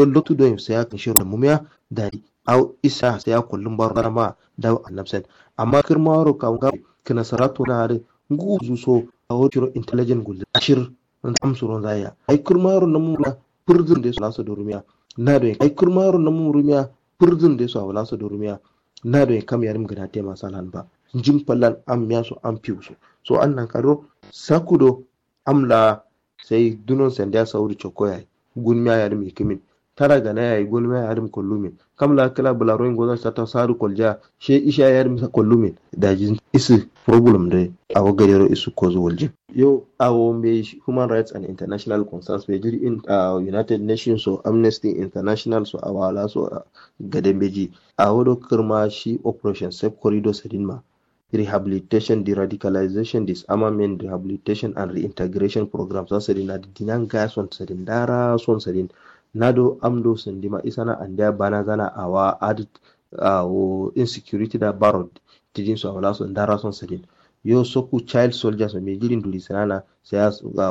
lotu do sai ya kanshi da mumiya da au isa sai ya kullum bar ma da annabsan amma kirmaro ka ga kana saratu na da nguzu so a wotiro intelligent gul ashir amsuron zaya ai kirmaro na mu furzun da su laso dorumiya na do ai kirmaro na mu rumiya furzun da su a laso dorumiya na do kam yarim gana te masalan ba jim pallan am miyaso am piuso so annan karo sakudo amla sai dunon sanda sauri chokoya gunmiya yarim ikimin tara gana yayi gunmiya yarim kollumin kamla kala bularoin goza sata saru kolja she isha yarim sa kollumin dajin isi problem de awo gadero isu kozo walji yo awo me human rights and international concerns be jiri in United Nations so Amnesty International so awala so gadembeji awo do kirma shi operation safe corridor sedinma rehabilitation, deradicalization, disarmament, rehabilitation and reintegration programs sadin na dinan ga son sadin dara son sadin nado amdo sandima isana anda bana zana awa ad insecurity da barod tidin so awala son dara son sadin yo soku child soldiers me jirin duli sanana sai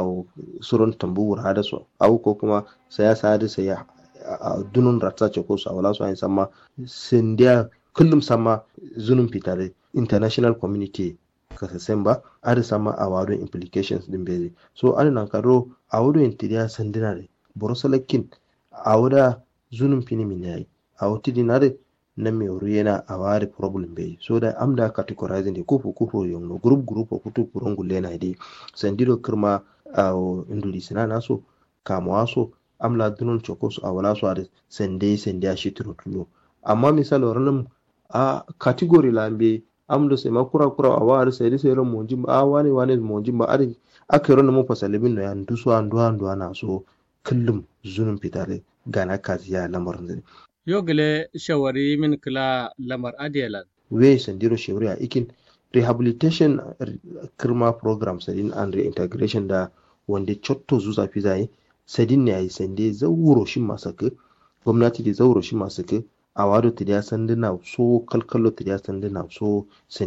suron tambur hada so au ko kuma sai sadu sai dunun ratsa ce ko so awala so ai sama sindiya kullum sama zunun fitare international community kasasen ba ada sama a wadon implications din beze so ana nan karo a wadon intidiya sandina ne borosalakin a wada zunun fini min yayi a wati dinare na me yana a wari problem beze so da amda categorizing de kufu yonno group ko kutu kurongule na de sandiro kirma a induli sinana so kamwa so amla dunun chokos a wala so ada sende a shitro tulo amma misal wannan a category lambe amdo sai makura a wari sai ran monjin ba wane monjin ba ari aka ran mu fasalibin no yan dusu andu ana so kullum zunun fitare gana kaziya lamarin zai yogale shawari min kula lamar adelan we sandiro shawari a ikin rehabilitation kirma program sadin and reintegration da wanda chotto zuza fizai sadin ne ai sande zawuro shi masaka gwamnati da zawuro shi masaka a wado tidiya sanduna so kalkalo tidiya sanduna so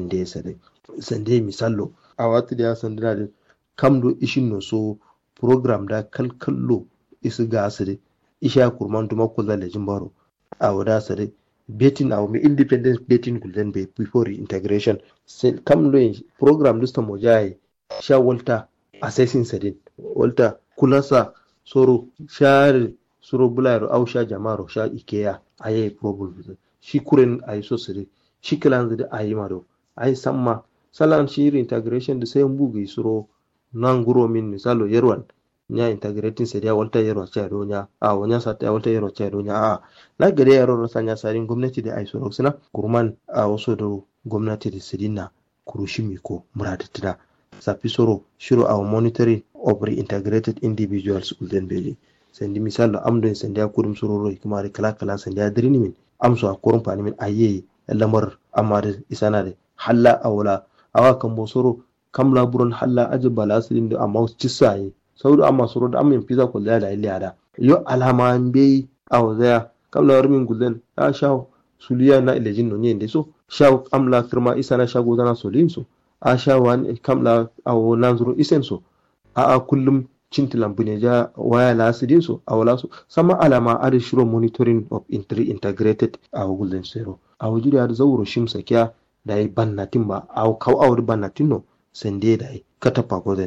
sande misallo a wado tidiya sanduna da kamdo ishin no so program da kalkalo isu ga asiri isha kurman duma kula da jimbaro a wada asiri betting a wumi independent betting gulden be before integration kamdo program dusta mojaye sha walta assessing sadin walta kulasa soro share suro bulayaro au sha jamaro sha ikeya aye problem shi kuren ayi so sire shi kilan da ayi maro ayi samma salan shi integration da sai mbugi suro nan guro min misalo yerwan nya integrating sai da walta yerwa cha donya a wonya sa ta walta yerwa cha donya a na gare yaro rasanya sarin gwamnati da ayi suro sina kurman a waso do gwamnati da sidina kurushimi ko muradatina safi soro shiro a monitoring of reintegrated individuals ulden beli sendi misalo amdo sendi a kurum suroro ikmari kala sendi a dirini min amso a kurum pani min aye lamar amade isanade halla awla awa kambo soro kamla buron halla ajbala asilin da amma cisaye saudu amma soro da amma pizza ko da iliyada yo alama mbe awza kamla warmin gulden a shaw suliya na ilejin no nyende so shaw amla kirma isana shago dana solimso a shawan kamla awo nanzuro isenso a kullum cintilan buneja waya la sidin so awala so sama alama ada shiro monitoring of integrated awugulden sero awujiri ada zawuro shimsa kya dai bannatin ba aw kaw awri bannatin no sende dai katapa goden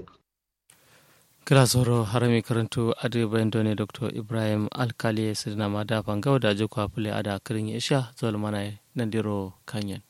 kira zoro harami karantu ade bayandone Dr. Ibrahim Alkali sidina mada pangau da joko apule ada kirin isha zolmana nandiro kanyen